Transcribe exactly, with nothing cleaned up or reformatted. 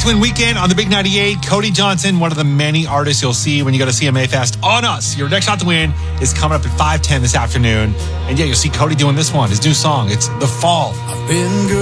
to Win weekend on the Big ninety-eight. Cody Johnson, one of the many artists you'll see when you go to C M A Fest on us. Your next shot to win is coming up at five ten this afternoon. And yeah, you'll see Cody doing this one, his new song. It's The Fall. I've been good.